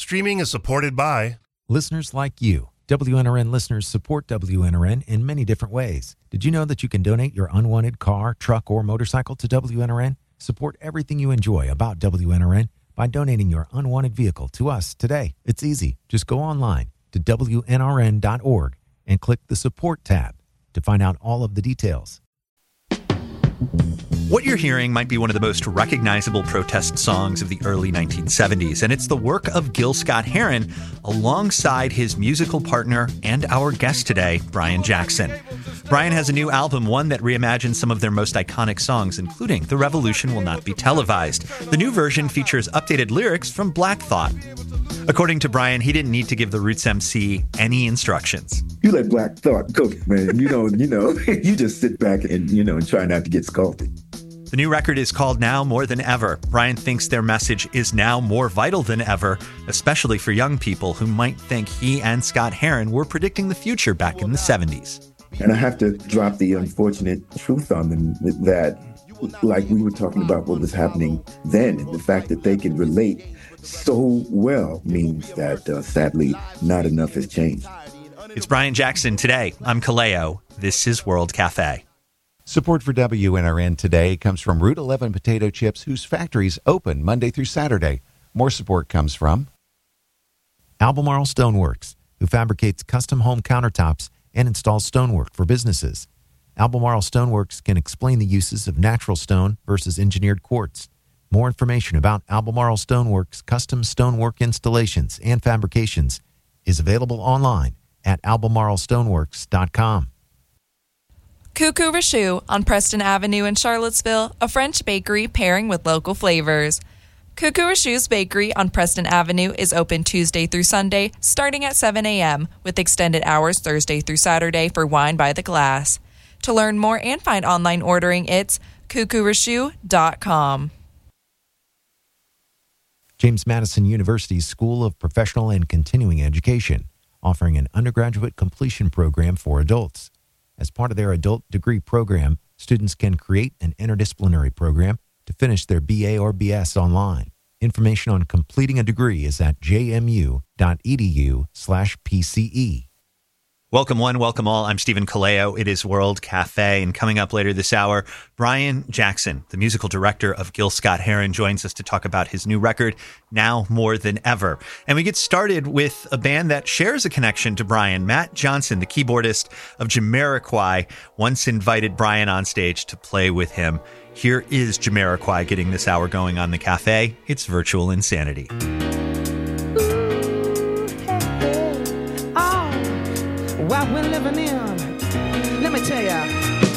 Streaming is supported by listeners like you. WNRN listeners support WNRN in many different ways. Did you know that you can donate your unwanted car, truck, or motorcycle to WNRN? Support everything you enjoy about WNRN by donating your unwanted vehicle to us today. It's easy. Just go online to WNRN.org and click the Support tab to find out all of the details. What you're hearing might be one of the most recognizable protest songs of the early 1970s, and it's the work of Gil Scott-Heron alongside his musical partner and our guest today, Brian Jackson. Brian has a new album, one that reimagines some of their most iconic songs, including The Revolution Will Not Be Televised. The new version features updated lyrics from Black Thought. According to Brian, he didn't need to give the Roots MC any instructions. You let Black Thought cook, man. You just sit back and try not to get scalded. The new record is called Now More Than Ever. Brian thinks their message is now more vital than ever, especially for young people who might think he and Scott-Heron were predicting the future back in the 70s. And I have to drop the unfortunate truth on them that, like we were talking about what was happening then, and the fact that they can relate so well means that, sadly, not enough has changed. It's Brian Jackson today. I'm Kaleo. This is World Cafe. Support for WNRN today comes from Route 11 Potato Chips, whose factories open Monday through Saturday. More support comes from Albemarle Stoneworks, who fabricates custom home countertops and installs stonework for businesses. Albemarle Stoneworks can explain the uses of natural stone versus engineered quartz. More information about Albemarle Stoneworks custom stonework installations and fabrications is available online at albemarlestoneworks.com. Cuckoo Richoux on Preston Avenue in Charlottesville, a French bakery pairing with local flavors. Cuckoo Richoux's Bakery on Preston Avenue is open Tuesday through Sunday, starting at 7 a.m., with extended hours Thursday through Saturday for wine by the glass. To learn more and find online ordering, it's cuckoorichoux.com. James Madison University's School of Professional and Continuing Education, offering an undergraduate completion program for adults. As part of their adult degree program, students can create an interdisciplinary program to finish their BA or BS online. Information on completing a degree is at jmu.edu/PCE. Welcome one, welcome all. I'm Stephen Kaleo. It is World Cafe, and coming up later this hour, Brian Jackson, the musical director of Gil Scott-Heron, joins us to talk about his new record, Now More Than Ever. And we get started with a band that shares a connection to Brian. Matt Johnson, the keyboardist of Jamiroquai, once invited Brian on stage to play with him. Here is Jamiroquai getting this hour going on the cafe. It's Virtual Insanity. What we're living in, let me tell ya.